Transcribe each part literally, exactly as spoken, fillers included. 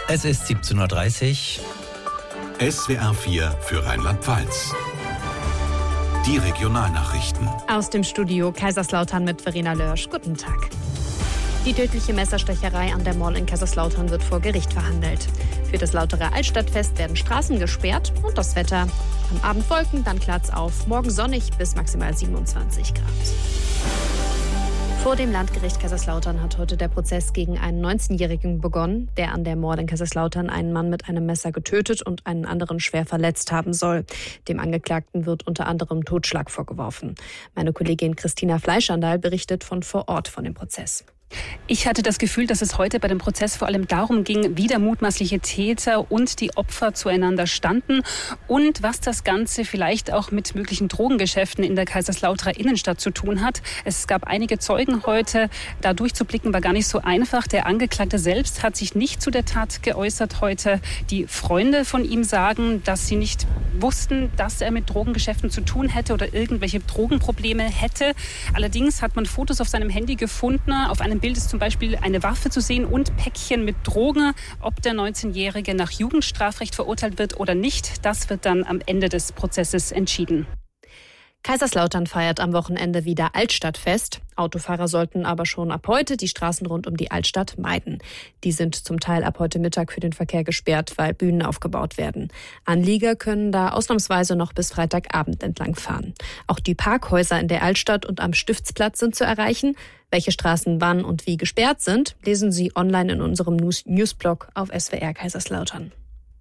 Es ist siebzehn Uhr dreißig. S W R vier für Rheinland-Pfalz. Die Regionalnachrichten. Aus dem Studio Kaiserslautern mit Verena Lörsch. Guten Tag. Die tödliche Messerstecherei an der Mall in Kaiserslautern wird vor Gericht verhandelt. Für das Lauterer Altstadtfest werden Straßen gesperrt und das Wetter. Am Abend Wolken, dann klaart's auf. Morgen sonnig bis maximal siebenundzwanzig Grad. Vor dem Landgericht Kaiserslautern hat heute der Prozess gegen einen neunzehnjährigen begonnen, der an der Mall in Kaiserslautern einen Mann mit einem Messer getötet und einen anderen schwer verletzt haben soll. Dem Angeklagten wird unter anderem Totschlag vorgeworfen. Meine Kollegin Christina Fleischandal berichtet von vor Ort von dem Prozess. Ich hatte das Gefühl, dass es heute bei dem Prozess vor allem darum ging, wie der mutmaßliche Täter und die Opfer zueinander standen und was das Ganze vielleicht auch mit möglichen Drogengeschäften in der Kaiserslauterer Innenstadt zu tun hat. Es gab einige Zeugen heute. Da durchzublicken war gar nicht so einfach. Der Angeklagte selbst hat sich nicht zu der Tat geäußert heute. Die Freunde von ihm sagen, dass sie nicht wussten, dass er mit Drogengeschäften zu tun hätte oder irgendwelche Drogenprobleme hätte. Allerdings hat man Fotos auf seinem Handy gefunden. Auf einem Bild ist zum Beispiel eine Waffe zu sehen und Päckchen mit Drogen. Ob der neunzehnjährige nach Jugendstrafrecht verurteilt wird oder nicht, das wird dann am Ende des Prozesses entschieden. Kaiserslautern feiert am Wochenende wieder Altstadtfest. Autofahrer sollten aber schon ab heute die Straßen rund um die Altstadt meiden. Die sind zum Teil ab heute Mittag für den Verkehr gesperrt, weil Bühnen aufgebaut werden. Anlieger können da ausnahmsweise noch bis Freitagabend entlang fahren. Auch die Parkhäuser in der Altstadt und am Stiftsplatz sind zu erreichen. Welche Straßen wann und wie gesperrt sind, lesen Sie online in unserem News- Newsblog auf S W R Kaiserslautern.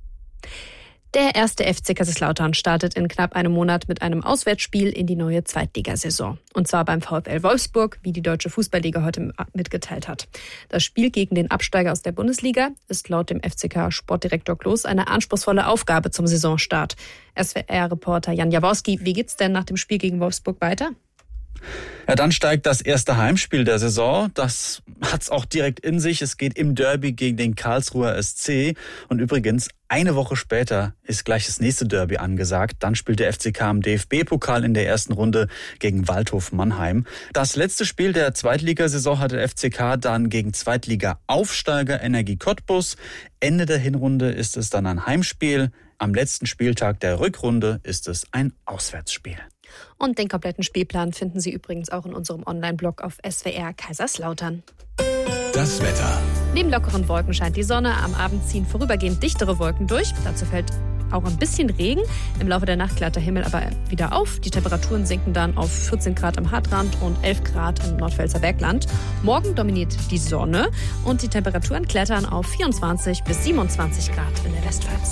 Der erste F C Kaiserslautern startet in knapp einem Monat mit einem Auswärtsspiel in die neue Zweitligasaison. Und zwar beim VfL Wolfsburg, wie die Deutsche Fußballliga heute mitgeteilt hat. Das Spiel gegen den Absteiger aus der Bundesliga ist laut dem F C K-Sportdirektor Kloß eine anspruchsvolle Aufgabe zum Saisonstart. S W R-Reporter Jan Jaworski, wie geht's denn nach dem Spiel gegen Wolfsburg weiter? Ja, dann steigt das erste Heimspiel der Saison. Das hat's auch direkt in sich. Es geht im Derby gegen den Karlsruher S C. Und übrigens, eine Woche später ist gleich das nächste Derby angesagt. Dann spielt der F C K im D F B-Pokal in der ersten Runde gegen Waldhof Mannheim. Das letzte Spiel der Zweitligasaison hat der F C K dann gegen Zweitliga-Aufsteiger Energie Cottbus. Ende der Hinrunde ist es dann ein Heimspiel. Am letzten Spieltag der Rückrunde ist es ein Auswärtsspiel. Und den kompletten Spielplan finden Sie übrigens auch in unserem Online-Blog auf S W R Kaiserslautern. Das Wetter. Neben lockeren Wolken scheint die Sonne. Am Abend ziehen vorübergehend dichtere Wolken durch. Dazu fällt auch ein bisschen Regen. Im Laufe der Nacht klart der Himmel aber wieder auf. Die Temperaturen sinken dann auf vierzehn Grad im Hartrand und elf Grad im Nordpfälzer Bergland. Morgen dominiert die Sonne und die Temperaturen klettern auf vierundzwanzig bis siebenundzwanzig Grad in der Westpfalz.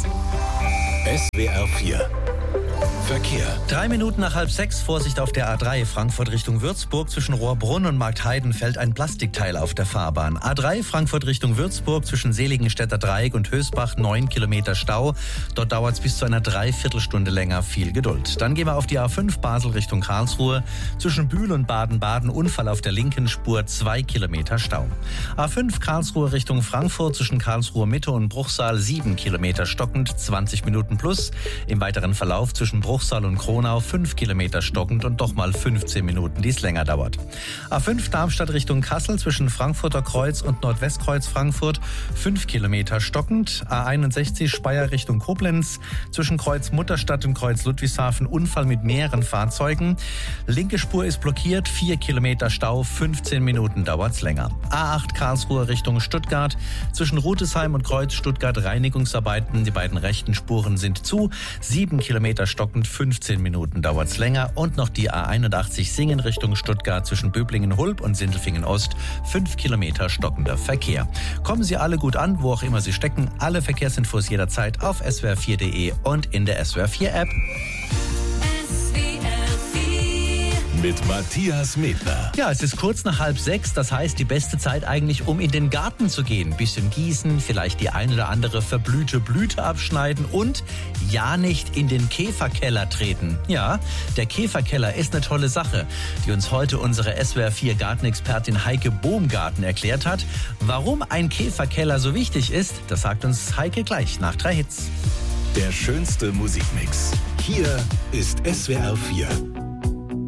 S W R vier. Verkehr. Drei Minuten nach halb sechs, Vorsicht auf der A drei, Frankfurt Richtung Würzburg. Zwischen Rohrbrunn und Marktheiden fällt ein Plastikteil auf der Fahrbahn. A drei, Frankfurt Richtung Würzburg, zwischen Seligenstädter Dreieck und Hösbach, neun Kilometer Stau. Dort dauert es bis zu einer Dreiviertelstunde länger, viel Geduld. Dann gehen wir auf die A fünf, Basel Richtung Karlsruhe. Zwischen Bühl und Baden-Baden, Unfall auf der linken Spur, zwei Kilometer Stau. A fünf, Karlsruhe Richtung Frankfurt, zwischen Karlsruhe Mitte und Bruchsal, sieben Kilometer stockend, zwanzig Minuten plus. Im weiteren Verlauf zwischen Bruchsal und Kronau fünf Kilometer stockend und doch mal fünfzehn Minuten, die es länger dauert. A fünf Darmstadt Richtung Kassel zwischen Frankfurter Kreuz und Nordwestkreuz Frankfurt fünf Kilometer stockend. A einundsechzig Speyer Richtung Koblenz zwischen Kreuz Mutterstadt und Kreuz Ludwigshafen Unfall mit mehreren Fahrzeugen. Linke Spur ist blockiert, vier Kilometer Stau, fünfzehn Minuten dauert's länger. A acht Karlsruhe Richtung Stuttgart zwischen Rutesheim und Kreuz Stuttgart Reinigungsarbeiten. Die beiden rechten Spuren sind zu, sieben Kilometer stockend, fünfzehn Minuten dauert's länger. Und noch die A einundachtzig Singen Richtung Stuttgart zwischen Böblingen-Hulb und Sindelfingen-Ost, fünf Kilometer stockender Verkehr. Kommen Sie alle gut an, wo auch immer Sie stecken. Alle Verkehrsinfos jederzeit auf S W R vier Punkt de und in der S W R vier App. Mit Matthias Medler. Ja, es ist kurz nach halb sechs, das heißt die beste Zeit eigentlich, um in den Garten zu gehen. Bisschen gießen, vielleicht die ein oder andere verblühte Blüte abschneiden und ja nicht in den Käferkeller treten. Ja, der Käferkeller ist eine tolle Sache, die uns heute unsere S W R vier Gartenexpertin Heike Bohmgarten erklärt hat. Warum ein Käferkeller so wichtig ist, das sagt uns Heike gleich nach drei Hits. Der schönste Musikmix. Hier ist S W R vier.